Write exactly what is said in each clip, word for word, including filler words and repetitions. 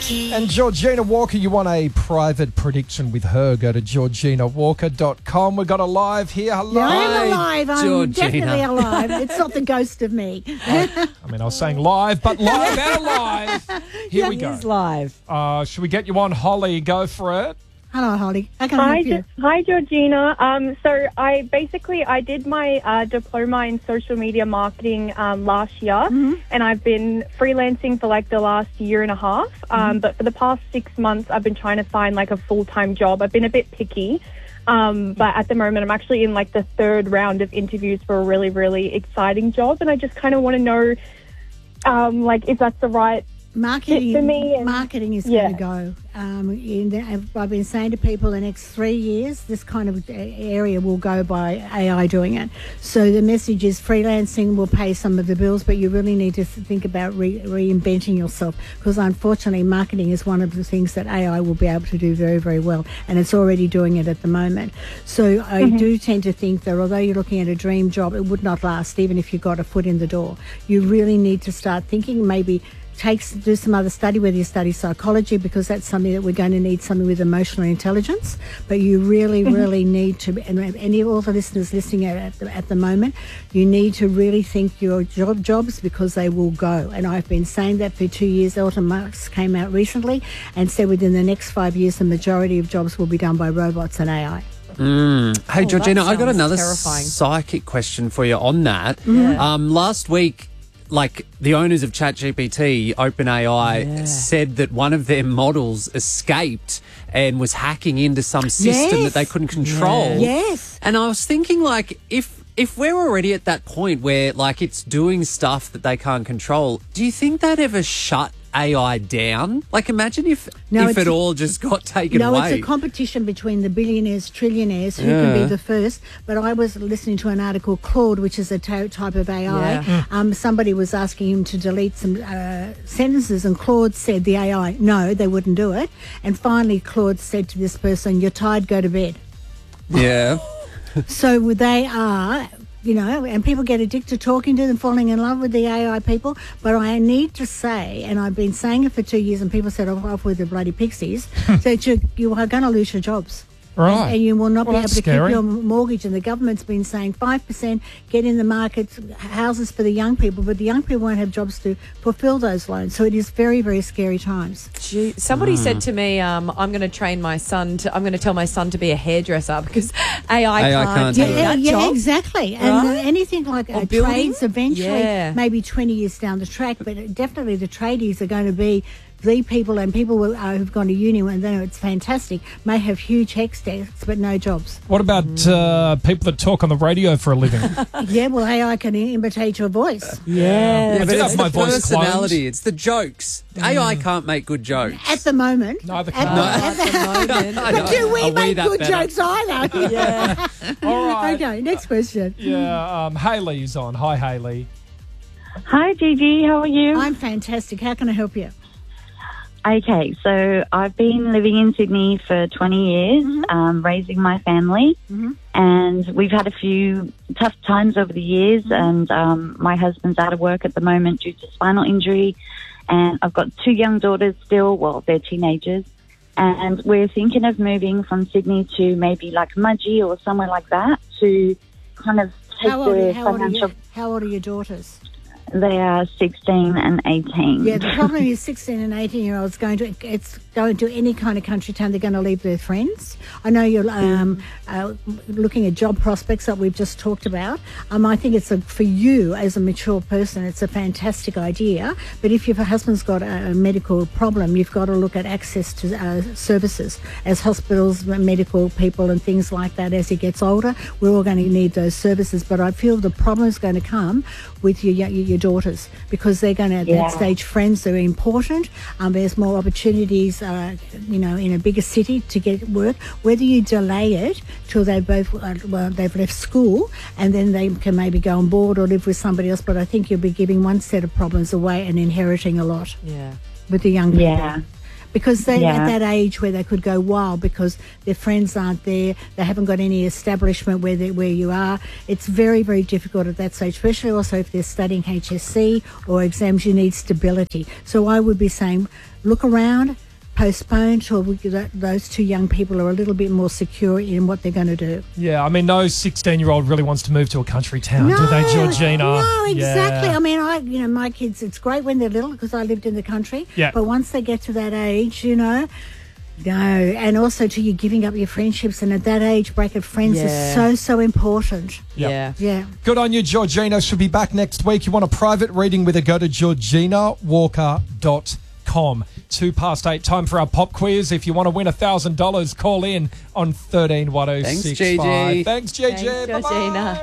And Georgina Walker, you want a private prediction with her? Go to georgina walker dot com. We've got a live here. Hello. Yeah, I am alive. I'm Georgina. definitely alive. It's not the ghost of me. I, I mean, I was saying live, but live and alive. Here Yeah, we it go. It's live. Uh, should we get you on, Holly? Go for it. Hello, Holly. How can I Hi, help you? Ge- hi, Georgina. Um, so I basically I did my uh, diploma in social media marketing um, last year, Mm-hmm. and I've been freelancing for like the last year and a half. Um, Mm-hmm. But for the past six months, I've been trying to find like a full time job. I've been a bit picky, um, but at the moment, I'm actually in like the third round of interviews for a really, really exciting job, and I just kind of want to know, um, like, if that's the right. Marketing, for me and- marketing is Yeah. going to go. Um, in the, I've been saying to people the next three years, this kind of area will go by A I doing it. So the message is freelancing will pay some of the bills, but you really need to think about re- reinventing yourself, because unfortunately marketing is one of the things that A I will be able to do very, very well, and it's already doing it at the moment. So I Mm-hmm. do tend to think that although you're looking at a dream job, it would not last even if you got a foot in the door. You really need to start thinking maybe Takes do some other study, whether you study psychology, because that's something that we're going to need, something with emotional intelligence. But you really, really need to, and any of all the listeners listening at, at, the, at the moment, you need to really think your job jobs, because they will go. And I've been saying that for two years. Elon Musk came out recently and said within the next five years, the majority of jobs will be done by robots and A I. Mm. Hey, Oh, Georgina, that I got sounds another terrifying. psychic question for you on that. Yeah. Um, last week, like the owners of ChatGPT, OpenAI, Yeah. said that one of their models escaped and was hacking into some system Yes. that they couldn't control. Yes. And I was thinking, like, if if we're already at that point where, like, it's doing stuff that they can't control, do you think they'd ever shut A I down? Like, imagine if No, if it's- it all just got taken No, away. it's a competition between the billionaires, trillionaires, who Yeah. can be the first. But I was listening to an article, Claude, which is a ta- type of A I. Yeah. Um, somebody was asking him to delete some uh, sentences, and Claude said, the A I, no, they wouldn't do it. And finally, Claude said to this person, you're tired, go to bed. yeah. So they are, you know, and people get addicted to talking to them, falling in love with the A I people. But I need to say, and I've been saying it for two years, and people said, oh, off with the bloody pixies, that you, you are going to lose your jobs. Right. And, and you will not Well, be able that's to scary. keep your mortgage. And the government's been saying five percent, get in the market, houses for the young people, but the young people won't have jobs to fulfill those loans. So it is very, very scary times. Gee, somebody said to me, um, I'm going to train my son to, I'm going to tell my son to be a hairdresser because A I A I can't, can't take do Yeah, that yeah, job. exactly. And uh, Right? anything like Or uh, building? trades eventually, Yeah. maybe twenty years down the track, but definitely the tradies are going to be the people, and people will, uh, who've gone to uni and they know it's fantastic, may have huge hex desks but no jobs. What about uh, people that talk on the radio for a living? Yeah, well, A I can imitate your voice. Yeah. I But did it's have my the voice personality, cloned. it's the jokes. A I can't make good jokes. At the moment. Neither At can the- I. at the- At the moment. I know. But do we Are we make that good better? jokes either? Yeah. All right. Okay, next question. Yeah, um, Hayley's on. Hi, Hayley. Hi, Gigi. How are you? I'm fantastic. How can I help you? Okay, so I've been living in Sydney for twenty years, um, raising my family, and we've had a few tough times over the years, and um, my husband's out of work at the moment due to spinal injury, and I've got two young daughters still, well, they're teenagers, and we're thinking of moving from Sydney to maybe like Mudgee or somewhere like that to kind of take How old, the are, how, old are financial... you, how old are your daughters? They are sixteen and eighteen. Yeah, the problem is sixteen and eighteen year olds going to it's going to any kind of country town. They're going to leave their friends. I know you're um, uh, looking at job prospects that we've just talked about. Um, I think it's a, for you as a mature person, it's a fantastic idea. But if your husband's got a, a medical problem, you've got to look at access to uh, services as hospitals, medical people, and things like that. As he gets older, we're all going to need those services. But I feel the problem is going to come with your your, your daughters, because they're going to, at Yeah. that stage, friends are important. Um, there's more opportunities, uh, you know, in a bigger city to get work. Whether you delay it till they both, uh, well, they've left school and then they can maybe go on board or live with somebody else, but I think you'll be giving one set of problems away and inheriting a lot Yeah. with the young people. Yeah. because they're Yeah. at that age where they could go wild because their friends aren't there, they haven't got any establishment where they, where you are. It's very, very difficult at that stage, especially also if they're studying H S C or exams. You need stability. So I would be saying, look around, postpone till we, that, those two young people are a little bit more secure in what they're going to do. Yeah, I mean, no sixteen-year-old really wants to move to a country town, do they, Georgina? No, exactly. Yeah. I mean, I, you know, my kids, it's great when they're little because I lived in the country. Yeah. But once they get to that age, you know, no. And also to you giving up your friendships, and at that age bracket, friends Yeah. is so, so important. Yep. Yeah. Yeah. Good on you, Georgina. She'll be back next week. You want a private reading with her, go to georgina walker dot com. Two past eight, time for our pop quiz. If you want to win one thousand dollars, call in on thirteen one oh six five. Thanks, Gigi. Thanks, Gigi. Thanks, Georgina.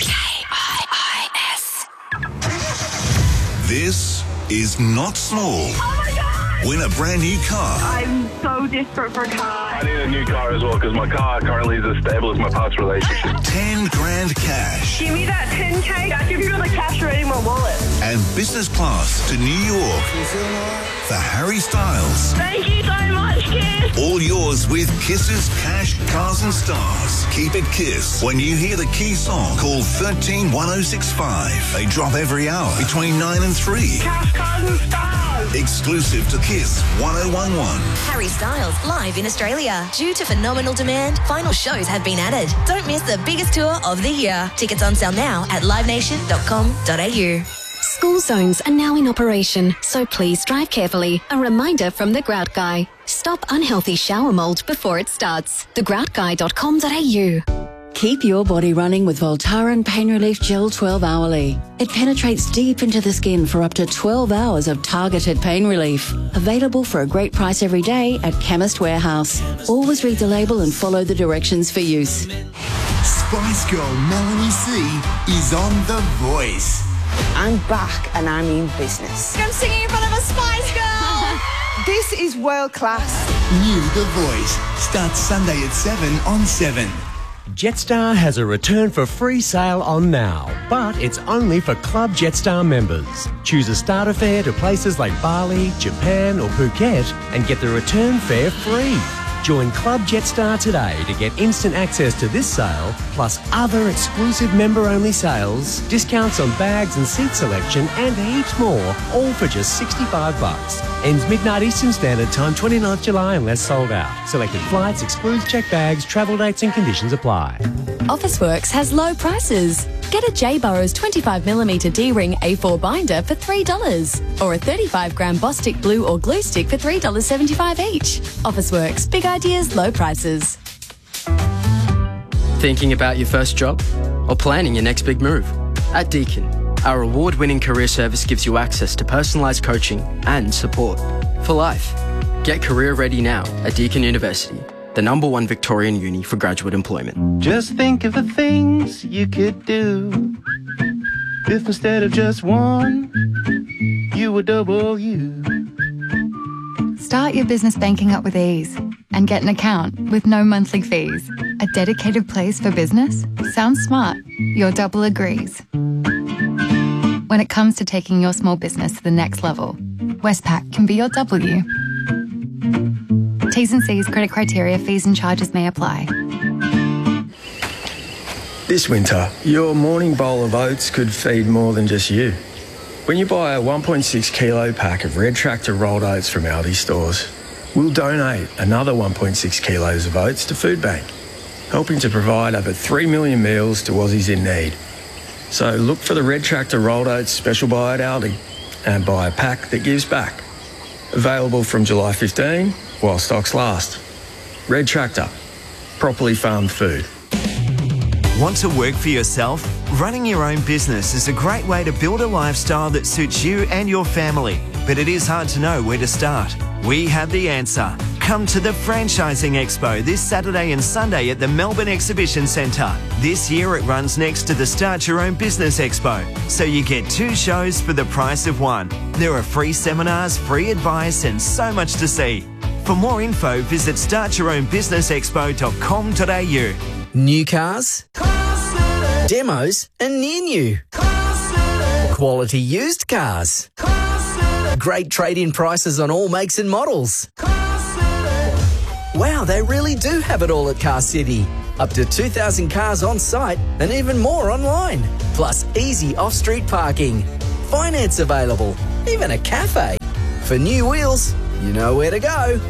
This is not small. Win a brand new car. I'm so desperate for a car. I need a new car as well because my car currently is as stable as my past relationship. Ten grand cash. Give me that ten K. I give you the cash already in my wallet. And business class to New York for Harry Styles. Thank you so much, Kiss. All yours with Kiss's Cash, Cars and Stars. Keep it Kiss. When you hear the key song, call one three one oh six five. They drop every hour between nine and three. Cash, cars and stars. Exclusive to Kiss one oh one one. Harry Styles live in Australia. Due to phenomenal demand, final shows have been added. Don't miss the biggest tour of the year. Tickets on sale now at live nation dot com dot a u. School zones are now in operation, so please drive carefully. A reminder from The Grout Guy. Stop unhealthy shower mold before it starts. the grout guy dot com dot a u. Keep your body running with Voltaren Pain Relief Gel twelve hourly. It penetrates deep into the skin for up to twelve hours of targeted pain relief. Available for a great price every day at Chemist Warehouse. Always read the label and follow the directions for use. Spice Girl Melanie C is on The Voice. I'm back and I'm in business. I'm singing in front of a Spice Girl. This is world class. New The Voice starts Sunday at seven on seven. Jetstar has a return for free sale on now, but it's only for Club Jetstar members. Choose a starter fare to places like Bali, Japan or Phuket and get the return fare free. Join Club Jetstar today to get instant access to this sale, plus other exclusive member-only sales, discounts on bags and seat selection, and heaps more, all for just sixty-five bucks. Ends midnight Eastern Standard Time, twenty-ninth July, unless sold out. Selected flights, excludes checked bags, travel dates and conditions apply. Officeworks has low prices. Get a J. Burrows twenty-five millimeter D-ring A four binder for three dollars or a thirty-five gram Bostik glue or glue stick for three dollars seventy-five each. Officeworks, big ideas, low prices. Thinking about your first job or planning your next big move? At Deakin, our award-winning career service gives you access to personalised coaching and support for life. Get career ready now at Deakin University, the number one Victorian uni for graduate employment. Just think of the things you could do if instead of just one, you were double you. Start your business banking up with ease and get an account with no monthly fees. A dedicated place for business? Sounds smart. Your double agrees. When it comes to taking your small business to the next level, Westpac can be your W. T's and C's, credit criteria, fees and charges may apply. This winter, your morning bowl of oats could feed more than just you. When you buy a one point six kilo pack of Red Tractor rolled oats from Aldi stores, we'll donate another one point six kilos of oats to Food Bank, helping to provide over three million meals to Aussies in need. So look for the Red Tractor rolled oats special buy at Aldi and buy a pack that gives back. Available from July fifteenth while stocks last. Red Tractor, properly farmed food. Want to work for yourself? Running your own business is a great way to build a lifestyle that suits you and your family, but it is hard to know where to start. We have the answer. Come to the Franchising Expo this Saturday and Sunday at the Melbourne Exhibition Centre. This year it runs next to the Start Your Own Business Expo, so you get two shows for the price of one. There are free seminars, free advice and so much to see. For more info, visit start your own business expo dot com dot a u. New cars, demos and near new, quality used cars, great trade-in prices on all makes and models. Wow, they really do have it all at Car City. Up to two thousand cars on site and even more online. Plus easy off-street parking. Finance available. Even a cafe. For new wheels, you know where to go.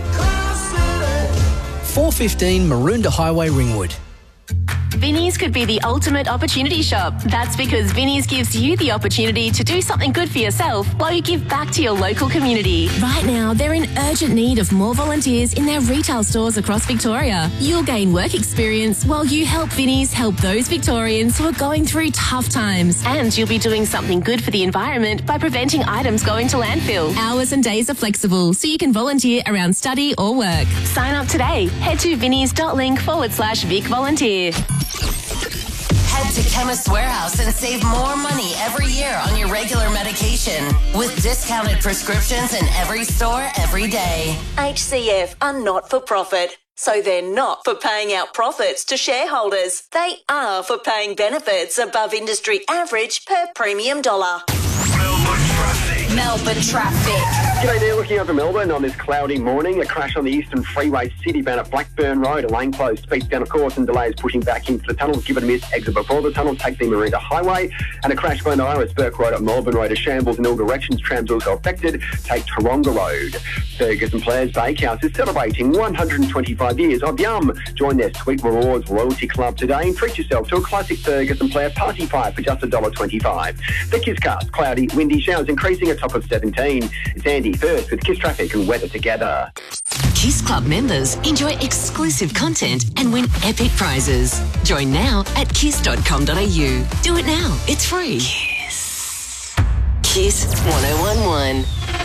four fifteen Maroondah Highway, Ringwood. Vinnie's could be the ultimate opportunity shop. That's because Vinnie's gives you the opportunity to do something good for yourself while you give back to your local community. Right now, they're in urgent need of more volunteers in their retail stores across Victoria. You'll gain work experience while you help Vinnie's help those Victorians who are going through tough times. And you'll be doing something good for the environment by preventing items going to landfill. Hours and days are flexible, so you can volunteer around study or work. Sign up today. Head to vinnies.link forward slash Vic Volunteer. Head to Chemist Warehouse and save more money every year on your regular medication with discounted prescriptions in every store every day. H C F are not for profit, so they're not for paying out profits to shareholders. They are for paying benefits above industry average per premium dollar. Melbourne traffic. G'day there, looking over Melbourne on this cloudy morning. A crash on the Eastern Freeway City bound at Blackburn Road. A lane closed, speeds down of course, and delays pushing back into the tunnels. Give it a miss. Exit before the tunnel. Take the Maroondah Highway. And a crash Glen Iris, Burke Road at Melbourne Road. A shambles in all directions. Trams also affected. Take Taronga Road. Fergus Players Bakehouse is celebrating one hundred twenty-five years of Yum. Join their Sweet Rewards Loyalty Club today and treat yourself to a classic Fergus and Player party pie for just one dollar twenty-five. The Kisscast, cloudy, windy showers increasing a top of seventeen. It's Andy first with Kiss Traffic and weather together. Kiss Club members enjoy exclusive content and win epic prizes. Join now at kiss dot com dot a u. Do it now. It's free. Kiss. Kiss one oh one one.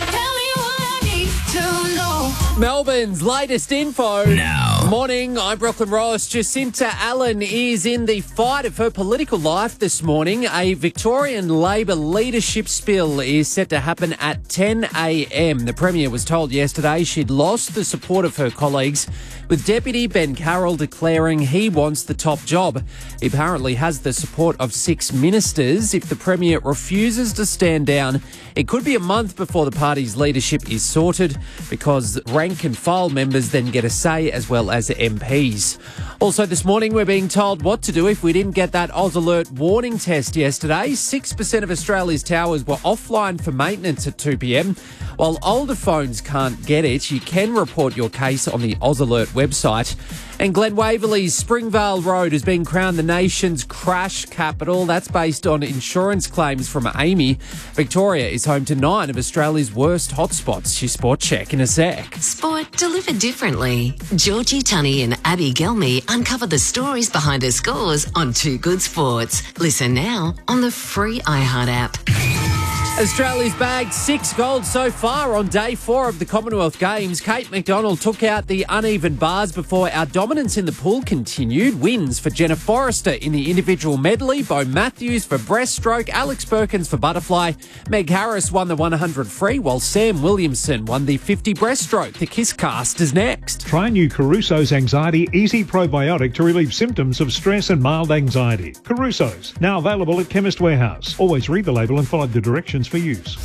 Melbourne's latest info. Now. Morning, I'm Brooklyn Ross. Jacinta Allen is in the fight of her political life this morning. A Victorian Labor leadership spill is set to happen at ten a m. The Premier was told yesterday she'd lost the support of her colleagues, with Deputy Ben Carroll declaring he wants the top job. He apparently has the support of six ministers. If the Premier refuses to stand down, it could be a month before the party's leadership is sorted, because rank and file members then get a say as well as M Ps. Also this morning, we're being told what to do if we didn't get that Oz Alert warning test yesterday. six percent of Australia's towers were offline for maintenance at two p m. While older phones can't get it, you can report your case on the Oz Alert website. And Glen Waverley's Springvale Road has been crowned the nation's crash capital. That's based on insurance claims from Amy. Victoria is home to nine of Australia's worst hotspots. Your Sport Check in a sec. Sport delivered differently. Georgie Tunney and Abby Gelmy uncover the stories behind her scores on Too Good Sports. Listen now on the free iHeart app. Australia's bagged six gold so far on day four of the Commonwealth Games. Kate McDonald took out the uneven bars before our dominance in the pool continued. Wins for Jenna Forrester in the individual medley, Bo Matthews for breaststroke, Alex Perkins for butterfly, Meg Harris won the one hundred free, while Sam Williamson won the fifty breaststroke. The Kiss Cast is next. Try new Caruso's Anxiety Easy Probiotic to relieve symptoms of stress and mild anxiety. Caruso's, now available at Chemist Warehouse. Always read the label and follow the directions for use.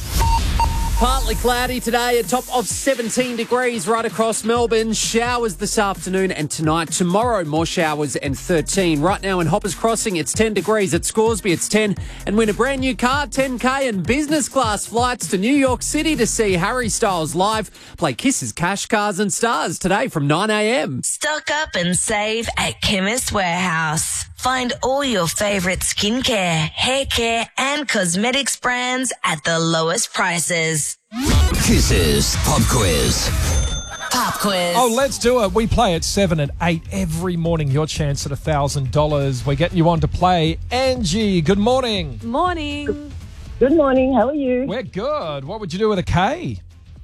Partly cloudy today, a top of seventeen degrees right across Melbourne. Showers this afternoon and tonight. Tomorrow, more showers and thirteen. Right now in Hoppers Crossing, it's ten degrees. At Scoresby, it's ten. And win a brand new car, ten K and business class flights to New York City to see Harry Styles live. Play Kisses, Cash, Cars and Stars today from nine a m. Stock up and save at Chemist Warehouse. Find all your favourite skincare, hair care and cosmetics brands at the lowest prices. Kisses Pop Quiz. Pop quiz. Oh, let's do it. We play at seven and eight every morning. Your chance at one thousand dollars. We're getting you on to play. Angie, good morning. Morning. Good morning. How are you? We're good. What would you do with a K?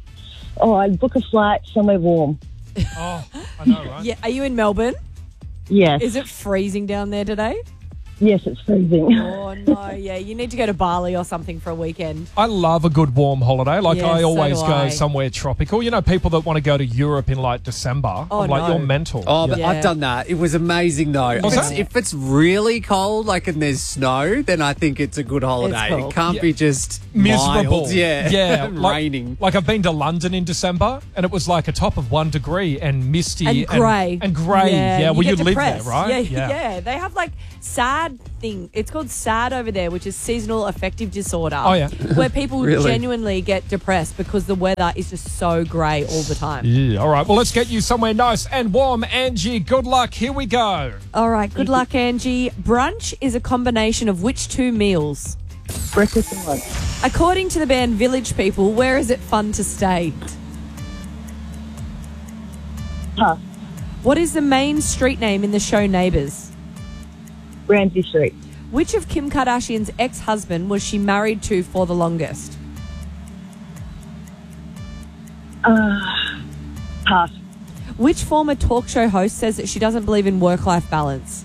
Oh, I'd book a flight somewhere warm. Oh, I know, right? Yeah. Are you in Melbourne? Yes. Is it freezing down there today? Yes, it's freezing. Oh, no, yeah. You need to go to Bali or something for a weekend. I love a good warm holiday. Like, Yeah, I so always do go I. somewhere tropical. You know, people that want to go to Europe in, like, December. Oh, I'm like, no. you're mental. Oh, but Yeah. I've done that. It was amazing, though. Was if, it's, it? if it's really cold, like, and there's snow, then I think it's a good holiday. cool. It can't Yeah. be just Miserable. mild. Yeah. Yeah. like, Raining. Like, I've been to London in December, and it was like a top of one degree and misty. And grey. And, grey. Yeah, well, you get live depressed. there, right? Yeah, yeah, They have like SAD thing. It's called SAD over there, which is seasonal affective disorder. Oh, yeah. Where people Really? genuinely get depressed because the weather is just so grey all the time. Yeah, all right. Well, let's get you somewhere nice and warm. Angie, good luck. Here we go. All right, good luck, Angie. Brunch is a combination of which two meals? Breakfast and lunch. According to the band Village People, where is it fun to stay? Pass. What is the main street name in the show Neighbours? Ramsey Street. Which of Kim Kardashian's ex-husband was she married to for the longest? Uh, pass. Which former talk show host says that she doesn't believe in work-life balance?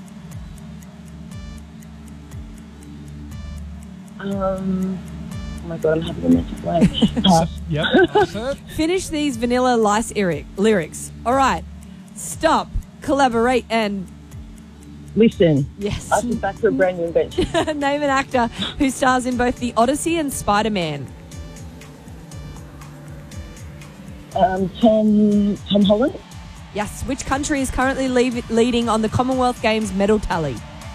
Um, oh my God, I'm having a mental blank. Pass. Yep. That's it. Finish these Vanilla Lice lyric- lyrics. All right. Stop, collaborate, and... Listen. Yes. I'll be back to a brand new invention. Name an actor who stars in both The Odyssey and Spider-Man. Um, Tom, Tom Holland. Yes. Which country is currently leave- leading on the Commonwealth Games medal tally?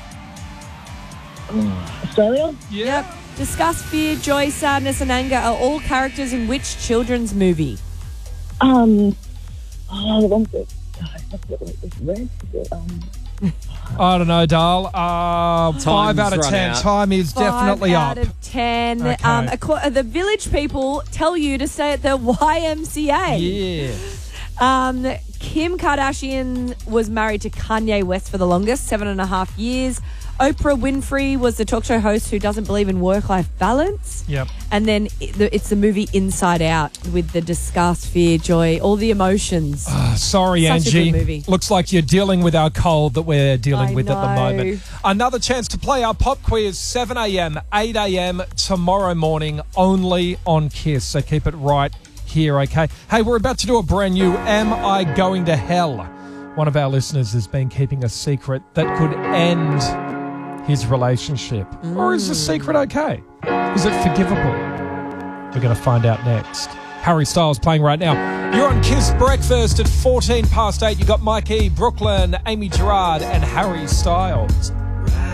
Australia. Yeah. Yep. Disgust, fear, joy, sadness, and anger are all characters in which children's movie? Um, oh, the one that, I forget what it was, red. Is it, um, I don't know, Dal. Uh, five out of run ten. out. Time is definitely Five up. out of ten. Okay. Um, acco- the Village People tell you to stay at the Y M C A. Yeah. Um, Kim Kardashian was married to Kanye West for the longest, seven and a half years. Oprah Winfrey was the talk show host who doesn't believe in work-life balance. Yep. And then it- the- it's the movie Inside Out with the disgust, fear, joy, all the emotions. Uh, sorry, Such a Angie. good movie. Looks like you're dealing with our cold that we're dealing I with at the know. moment. Another chance to play our pop quiz, seven a.m., eight a.m. tomorrow morning, only on Kiss. So keep it right here, okay? Hey, we're about to do a brand new Am I Going to Hell? One of our listeners has been keeping a secret that could end his relationship. Mm. Or is the secret okay? Is it forgivable? We're going to find out next. Harry Styles playing right now. You're on Kiss Breakfast at fourteen past eight. You got Mike E, Brooklyn, Amy Gerard, and Harry Styles.